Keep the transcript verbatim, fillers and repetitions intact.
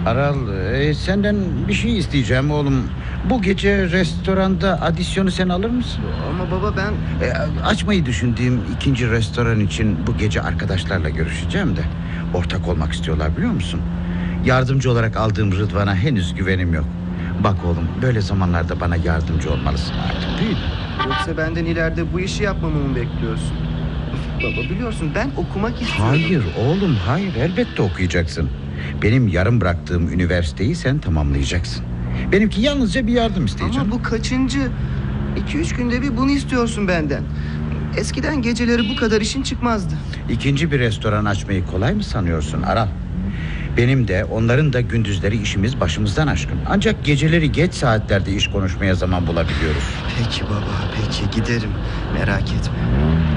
Aral, e, senden bir şey isteyeceğim oğlum. Bu gece restoranda adisyonu sen alır mısın? Ama baba ben... E, açmayı düşündüğüm ikinci restoran için bu gece arkadaşlarla görüşeceğim de ortak olmak istiyorlar, biliyor musun? Yardımcı olarak aldığım Rıdvan'a henüz güvenim yok. Bak oğlum, böyle zamanlarda bana yardımcı olmalısın artık, değil mi? Yoksa benden ileride bu işi yapmamı mı bekliyorsun? Baba biliyorsun ben okumak istiyorum. Hayır oğlum, hayır, elbette okuyacaksın. Benim yarım bıraktığım üniversiteyi sen tamamlayacaksın. Benimki yalnızca bir yardım isteyeceğim. Ama bu kaçıncı? İki üç günde bir bunu istiyorsun benden. Eskiden geceleri bu kadar işin çıkmazdı. İkinci bir restoran açmayı kolay mı sanıyorsun Aral? Benim de onların da gündüzleri işimiz başımızdan aşkın. Ancak geceleri geç saatlerde iş konuşmaya zaman bulabiliyoruz. Peki baba, peki giderim. Merak etme.